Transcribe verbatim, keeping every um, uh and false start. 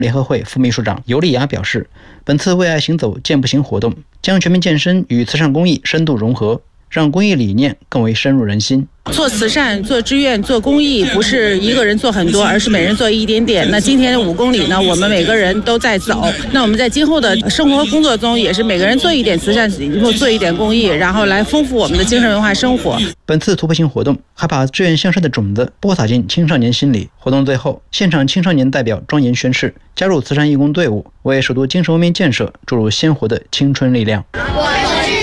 联合会副秘书长尤丽雅表示，本次为爱行走健步行活动将全民健身与慈善公益深度融合，让公益理念更为深入人心。 做慈善、做志愿、做公益，不是一个人做很多，而是每人做一点点。那今天的五公里呢，我们每个人都在走。那我们在今后的生活工作中，也是每个人做一点慈善，做一点公益，然后来丰富我们的精神文化生活。 本次徒步行活动还把志愿向善的种子播撒进青少年心里。活动最后，现场青少年代表庄严宣誓，加入慈善义工队伍，为首都精神文明建设注入鲜活的青春力量。 我是